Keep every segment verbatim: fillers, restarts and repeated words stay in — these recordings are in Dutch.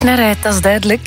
naar uit, dat is duidelijk.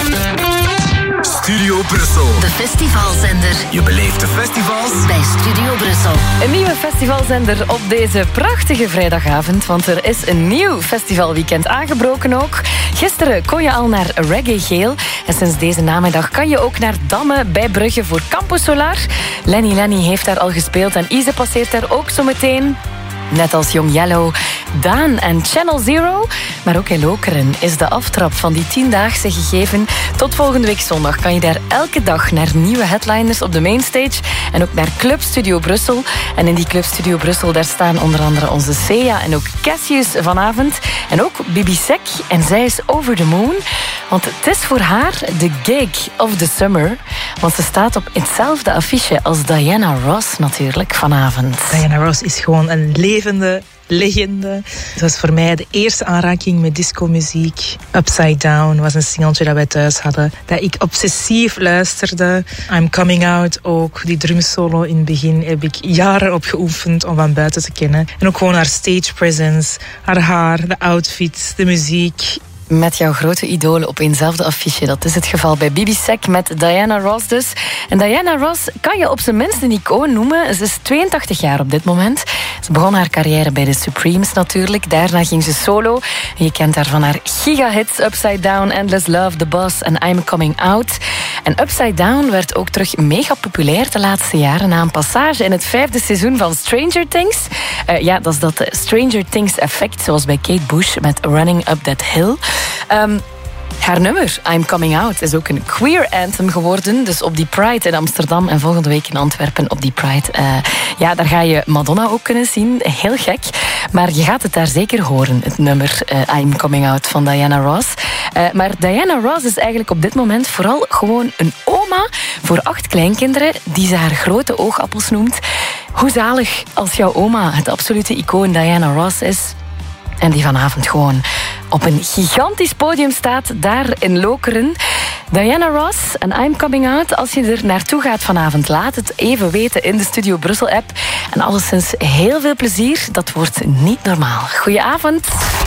Studio Brussel. De festivalzender. Je beleeft de festivals bij Studio Brussel. Een nieuwe festivalzender op deze prachtige vrijdagavond, want er is een nieuw festivalweekend aangebroken ook. Gisteren kon je al naar Reggae Geel en sinds deze namiddag kan je ook naar Damme bij Brugge voor Campo Solar. Lenny Lenny heeft daar al gespeeld en Ise passeert daar ook zo meteen. Net als Young Yellow, Daan en Channel Zero. Maar ook in Lokeren is de aftrap van die tiendaagse gegeven. Tot volgende week zondag kan je daar elke dag naar nieuwe headliners op de mainstage. En ook naar Club Studio Brussel. En in die Club Studio Brussel daar staan onder andere onze Sia en ook Cassius vanavond. En ook Bibi Sek. En zij is over the moon. Want het is voor haar de gig of the summer. Want ze staat op hetzelfde affiche als Diana Ross natuurlijk vanavond. Diana Ross is gewoon een levende legende. Het was voor mij de eerste aanraking met discomuziek. Upside Down was een singeltje dat wij thuis hadden, dat ik obsessief luisterde. I'm Coming Out ook. Die drumsolo in het begin heb ik jaren op geoefend om van buiten te kennen. En ook gewoon haar stage presence, haar haar, de outfits, de muziek. Met jouw grote idolen op eenzelfde affiche. Dat is het geval bij Bibi Sek met Diana Ross dus. En Diana Ross kan je op zijn minst een icoon noemen. Ze is tweeëntachtig jaar op dit moment. Ze begon haar carrière bij de Supremes natuurlijk. Daarna ging ze solo. En je kent haar van haar gigahits Upside Down, Endless Love, The Boss en I'm Coming Out. En Upside Down werd ook terug mega populair de laatste jaren na een passage in het vijfde seizoen van Stranger Things. Uh, ja, dat is dat Stranger Things effect, zoals bij Kate Bush met Running Up That Hill. Um, haar nummer, I'm Coming Out, is ook een queer anthem geworden. Dus op die Pride in Amsterdam en volgende week in Antwerpen op die Pride. Uh, ja, daar ga je Madonna ook kunnen zien. Heel gek. Maar je gaat het daar zeker horen, het nummer uh, I'm Coming Out van Diana Ross. Uh, maar Diana Ross is eigenlijk op dit moment vooral gewoon een oma voor acht kleinkinderen die ze haar grote oogappels noemt. Hoe zalig als jouw oma het absolute icoon Diana Ross is. En die vanavond gewoon op een gigantisch podium staat, daar in Lokeren. Diana Ross en I'm Coming Out. Als je er naartoe gaat vanavond, laat het even weten in de Studio Brussel-app. En alleszins heel veel plezier. Dat wordt niet normaal. Goedenavond.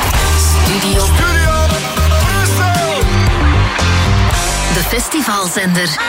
Studio. Studio Brussel. De festivalzender.